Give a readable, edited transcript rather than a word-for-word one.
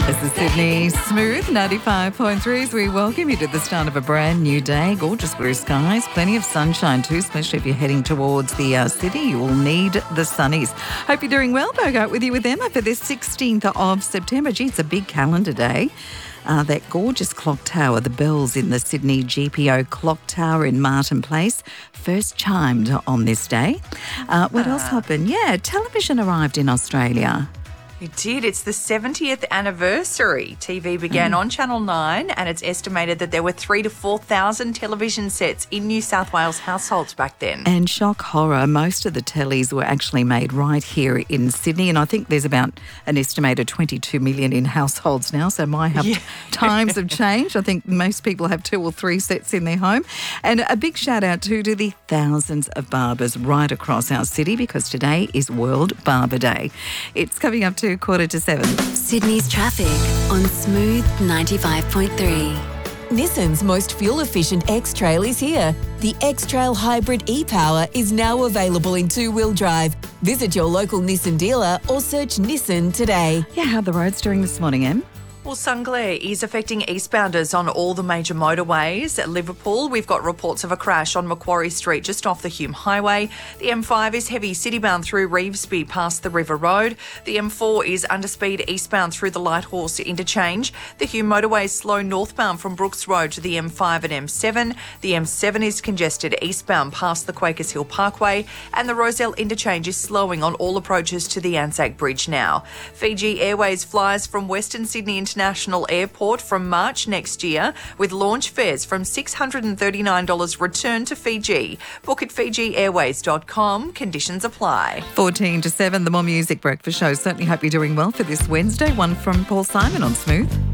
This is Sydney Smooth 95.3 as we welcome you to the start of a brand new day. Gorgeous blue skies, plenty of sunshine too, especially if you're heading towards the city. You will need the sunnies. Hope you're doing well. Bogart with you with Emma for this 16th of September. Gee, it's a big calendar day. That gorgeous clock tower, the bells in the Sydney GPO clock tower in Martin Place, first chimed on this day. What else happened? Yeah, television arrived in Australia. It did. It's the 70th anniversary. TV began on Channel 9 and it's estimated that there were 3,000 to 4,000 television sets in New South Wales households back then. And shock horror, most of the tellies were actually made right here in Sydney, and I think there's about an estimated 22 million in households now, so times have changed. I think most people have 2 or 3 sets in their home. And a big shout out to the thousands of barbers right across our city, because today is World Barber Day. It's coming up to 6:45. Sydney's traffic on Smooth 95.3. Nissan's most fuel-efficient X-Trail is here. The X-Trail Hybrid e-Power is now available in 2-wheel drive. Visit your local Nissan dealer or search Nissan today. Yeah, how are the roads doing this morning, Em? Well, sun glare is affecting eastbounders on all the major motorways. At Liverpool, we've got reports of a crash on Macquarie Street just off the Hume Highway. The M5 is heavy citybound through Revesby past the River Road. The M4 is underspeed eastbound through the Lighthorse interchange. The Hume motorway is slow northbound from Brooks Road to the M5 and M7. The M7 is congested eastbound past the Quakers Hill Parkway. And the Rozelle interchange is slowing on all approaches to the Anzac Bridge now. Fiji Airways flies from Western Sydney International Airport from March next year, with launch fares from $639 return to Fiji. Book at FijiAirways.com. Conditions apply. 6:45, the More Music Breakfast Show. Certainly hope you're doing well for this Wednesday. One from Paul Simon on Smooth.